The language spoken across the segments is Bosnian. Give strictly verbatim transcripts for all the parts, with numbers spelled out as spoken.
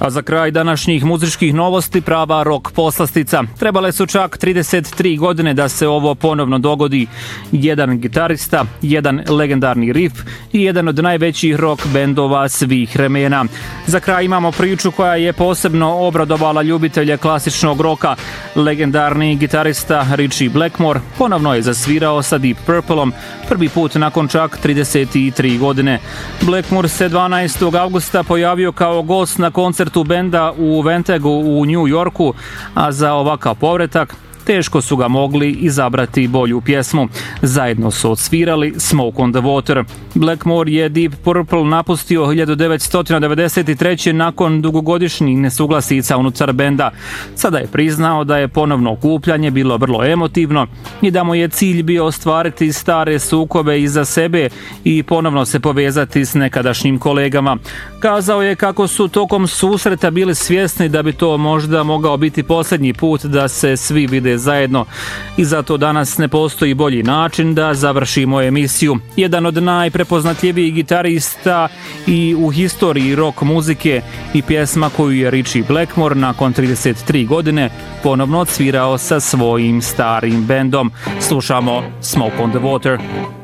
A za kraj današnjih muzičkih novosti prava rock poslastica. Trebale su čak trideset tri godine da se ovo ponovno dogodi. Jedan gitarista, jedan legendarni riff i jedan od najvećih rock bendova svih vremena. Za kraj imamo priču koja je posebno obradovala ljubitelje klasičnog roka. Legendarni gitarista Ritchie Blackmore ponovno je zasvirao sa Deep Purpleom, prvi put nakon čak trideset tri godine. Blackmore se dvanaestog avgusta pojavio kao gost na koncertu benda u Ventegu u New Yorku, a za ovakav povratak teško su ga mogli izabrati bolju pjesmu. Zajedno su odsvirali Smoke on the Water. Blackmore je Deep Purple napustio hiljadu devetsto devedeset treće nakon dugogodišnjih nesuglasica unutar benda. Sada je priznao da je ponovno okupljanje bilo vrlo emotivno i da mu je cilj bio ostvariti stare sukobe iza sebe i ponovno se povezati s nekadašnjim kolegama. Kazao je kako su tokom susreta bili svjesni da bi to možda mogao biti posljednji put da se svi vide zajedno i zato danas ne postoji bolji način da završimo emisiju. Jedan od najprepoznatljivijih gitarista i u historiji rock muzike i pjesma koju je Ritchie Blackmore nakon trideset tri godine ponovno odsvirao sa svojim starim bendom. Slušamo Smoke on the Water.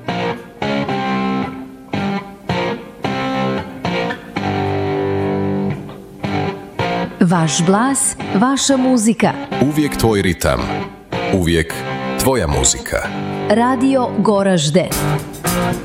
Vaš glas, vaša muzika. Uvijek tvoj ritam. Uvijek tvoja muzika. Radio Goražde.